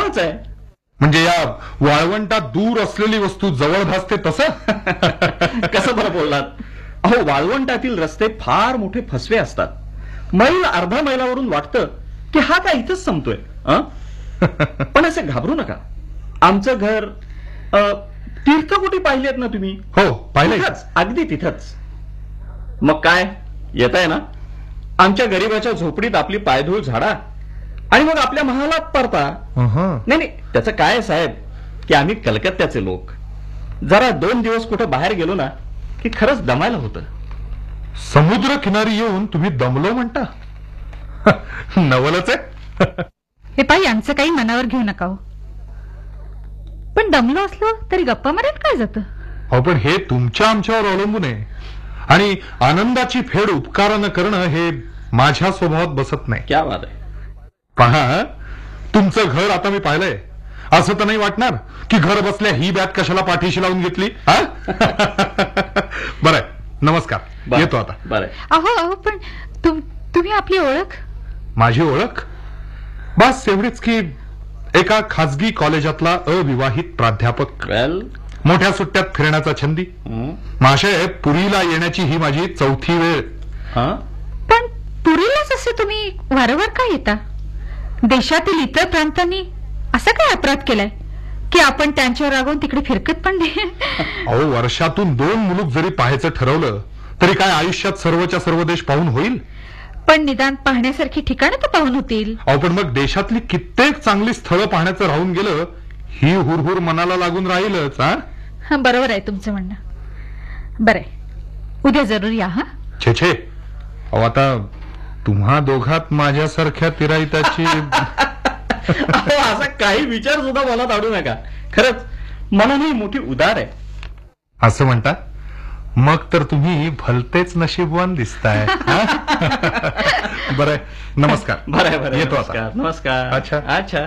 खरंच आहे. म्हणजे या वाळवंटात दूर असलेली वस्तू जवळ भासते तसं? कसं बरं बोललात. अहो, वाळवंटातील रस्ते फार मोठे फसवे असतात. मैल अर्धा मैलावरून वाटतं की हा काय इथंच संपतोय. पण असे घाबरू नका. आमचं घर तीर्थकुटी पाहिलीत ना तुम्ही? हो, पाहिलंय. अगदी तिथंच. मग काय, येत आहे ना? आमच्या गरीबाच्या झोपडीत आपली पायधूळ झाडा आणि मग आपल्या महालात परता. नाही नाही, त्याचं काय आहे साहेब, की आम्ही कलकत्त्याचे लोक. जरा 2 दिवस कुठं बाहेर गेलो ना की खरंच दमायला होतं. समुद्र किनारी येऊन तुम्ही दमलो म्हणता? नवलच आहे. हे पाई, यांचं काही मनावर घेऊ नका हो. पण दमलो असलो तरी गप्पा मारत काय जातं? हो, पण हे तुमच्या आमच्यावर अवलंबून आहे. आणि आनंदाची फेड उपकारानं करणं हे माझ्या स्वभावात बसत नाही. क्या बात आहे. पहा, तुमचं घर आता मी पाहिलंय. असं तर नाही वाटणार की घर बसल्या ही बॅग कशाला पाठीशी लावून घेतली? बरं, नमस्कार, येतो आता. बरं. अहो पण तुम्ही आपली ओळख? माझी ओळख बस एवढीच की एका खाजगी कॉलेजातला अविवाहित प्राध्यापक. मोठ्या सुट्ट्यात फिरण्याचा छंदी. माशे, पुरीला येण्याची ही माझी 4थी वेळ. पण पुरीलाच असे तुम्ही वारंवार का येता? देशातील इतर प्रांतांनी असा काय अपराध केलाय की आपण त्यांच्यावर रागवून तिकडे फिरकत पण नाही? अहो, वर्षातून 2 मुलूक जरी पाहायचं ठरवलं तरी काय आयुष्यात सर्वच्या सर्व देश पाहून होईल? पण निदान पाहण्यासारखी ठिकाणं तर पाहून होतील. अहो, पण मग देशातली कित्येक चांगली स्थळं पाहण्याचं राहून गेलं ही हुरहुर मनाला लागून राहीलच. बरोबर आहे तुमचं म्हणणं. बरं, उद्या जरूर या. छे छे, अहो आता तुम्हा दोघात माझ्यासारख्या तिराईताची असा काही विचार सुद्धा मनात आणू नका. खरंच मनाने मोठी उदार आहे. असं म्हणता? मग तर तुम्ही भलतेच नशीबवान दिसताय. बरं, नमस्कार. बरं, येतो आता. नमस्कार. अच्छा अच्छा.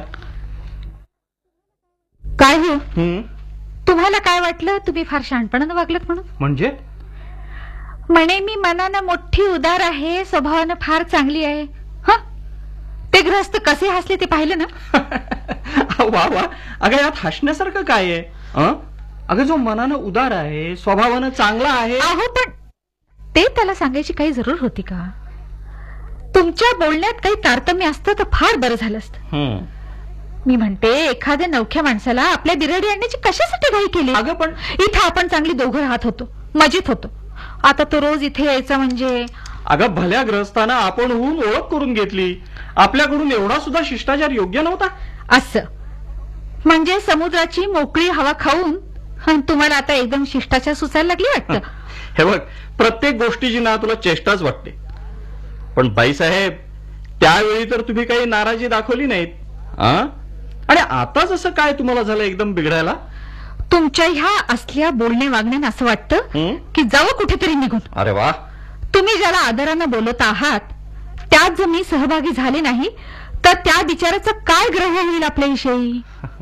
काय हो, तुम्हाला काय वाटलं तुम्ही फार शहाणपणानं वागलत म्हणून? म्हणजे म्हणे मी मनानं मोठी उदार आहे, स्वभावानं फार चांगली आहे. ते ग्रस्त कसे हसले ते पाहिलं ना? वा वा. अगं, यात हसण्यासारखं काय आहे? अगं, जो मनानं उदार आहे, स्वभावानं चांगला आहे. अहो, पण ते त्याला सांगायची काही जरूर होती का? तुमच्या बोलण्यात काही तारतम्य असतं तर फार बरं झालं असतं. मी म्हणते, एखाद्या नवख्या माणसाला आपल्या बिरडी आणण्याची कशासाठी घाई केली? अगं, पण इथं आपण चांगली दोघं राहत होतो, मजेत होतो. आता तो रोज इथे यायचा म्हणजे? अगं, भल्या ग्रस्ताना आपण होऊन ओळख करून घेतली. आपल्याकडून एवढा सुद्धा शिष्टाचार योग्य नव्हता. असं म्हणजे समुद्राची मोकळी हवा खाऊन तुम्हाला आता एकदम शिष्टाचार सुचायला लागली वाटतं? हे बघ, प्रत्येक गोष्टीची ना तुला चेष्टाच वाटते. पण बाईसाहेब, त्यावेळी तर तुम्ही काही नाराजी दाखवली नाहीत. आणि आता जसं काय तुम्हाला झालं एकदम बिघडायला? तुमच्या ह्या असल्या बोलण्या वागण्यानं असं वाटतं की जावं कुठेतरी निघून. अरे वा. तुम्ही ज्याला आदरानं बोलत आहात त्यात जर मी सहभागी झाले नाही तर त्या बिचाराचं काय ग्रह होईल आपल्याविषयी?